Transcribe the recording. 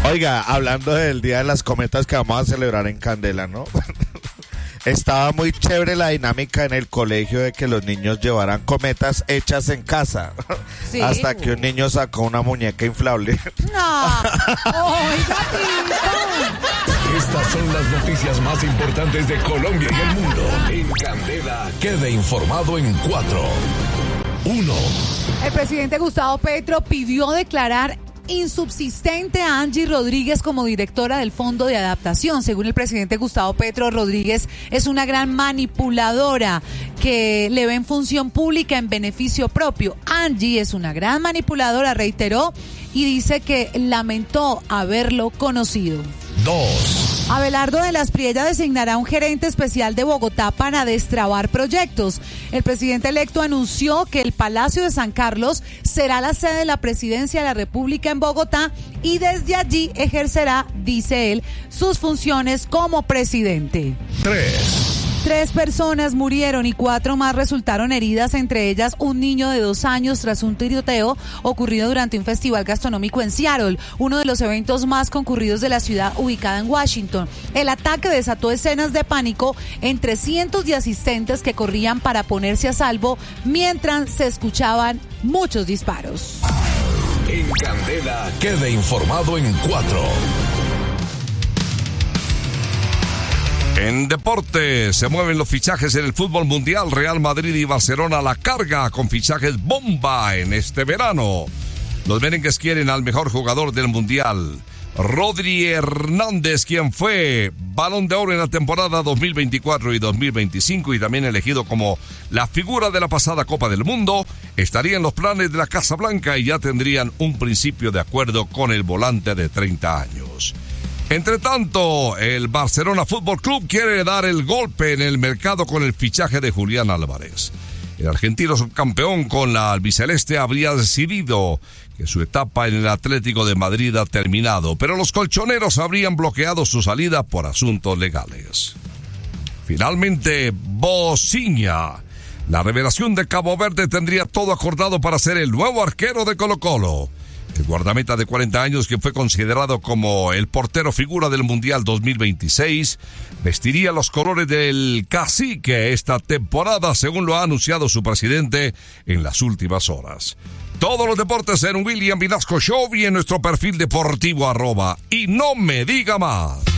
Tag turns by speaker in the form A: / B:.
A: Oiga, hablando del Día de las Cometas que vamos a celebrar en Candela, ¿no? Estaba muy chévere la dinámica en el colegio de que los niños llevaran cometas hechas en casa.
B: Sí.
A: Hasta que un niño sacó una muñeca inflable.
B: No. Oiga,
C: Estas son las noticias más importantes de Colombia y el mundo. En Candela, quede informado en 4. 1.
B: el presidente Gustavo Petro pidió declarar insubsistente a Angie Rodríguez como directora del Fondo de Adaptación. Según el presidente Gustavo Petro, Rodríguez es una gran manipuladora que le ve en función pública en beneficio propio. Angie es una gran manipuladora, reiteró, y dice que lamentó haberlo conocido.
C: 2.
B: Abelardo de las Priella designará un gerente especial de Bogotá para destrabar proyectos. El presidente electo anunció que el Palacio de San Carlos será la sede de la Presidencia de la República en Bogotá y desde allí ejercerá, dice él, sus funciones como presidente.
C: 3.
B: 3 personas murieron y 4 más resultaron heridas, entre ellas un niño de 2 años tras un tiroteo ocurrido durante un festival gastronómico en Seattle, uno de los eventos más concurridos de la ciudad ubicada en Washington. El ataque desató escenas de pánico entre cientos de asistentes que corrían para ponerse a salvo mientras se escuchaban muchos disparos.
C: En Candela, quede informado en 4.
D: En deporte se mueven los fichajes en el fútbol mundial. Real Madrid y Barcelona la carga con fichajes bomba en este verano. Los merengues quieren al mejor jugador del mundial, Rodri Hernández, quien fue Balón de Oro en la temporada 2024 y 2025 y también elegido como la figura de la pasada Copa del Mundo. Estaría en los planes de la Casa Blanca y ya tendrían un principio de acuerdo con el volante de 30 años. Entre tanto, el Barcelona Fútbol Club quiere dar el golpe en el mercado con el fichaje de Julián Álvarez. El argentino subcampeón con la albiceleste habría decidido que su etapa en el Atlético de Madrid ha terminado, pero los colchoneros habrían bloqueado su salida por asuntos legales. Finalmente, Bociña. La revelación de Cabo Verde tendría todo acordado para ser el nuevo arquero de Colo-Colo. El guardameta de 40 años, que fue considerado como el portero figura del Mundial 2026, vestiría los colores del Cacique esta temporada, según lo ha anunciado su presidente en las últimas horas. Todos los deportes en William Vinasco Show y en nuestro perfil deportivo @ y no me diga más.